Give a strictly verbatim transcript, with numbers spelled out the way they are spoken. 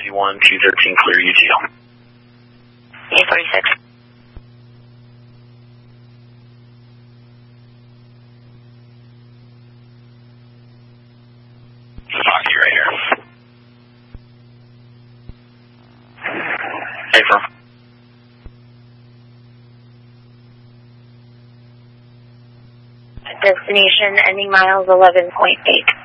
one, two thirteen, clear U T L. eight forty-six. Foggy right here. April. Destination ending miles eleven point eight.